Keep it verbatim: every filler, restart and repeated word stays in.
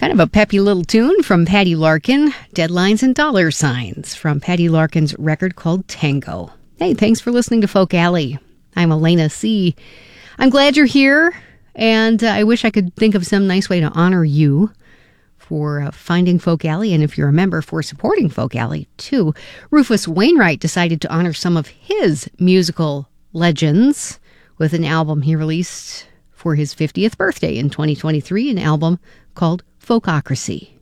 Kind of a peppy little tune from Patty Larkin, Deadlines and Dollar Signs, from Patty Larkin's record called Tango. Hey, thanks for listening to Folk Alley. I'm Elena C. I'm glad you're here, and uh, I wish I could think of some nice way to honor you for uh, finding Folk Alley, and if you're a member, for supporting Folk Alley, too. Rufus Wainwright decided to honor some of his musical legends with an album he released for his fiftieth birthday in twenty twenty-three, an album called Folkocracy.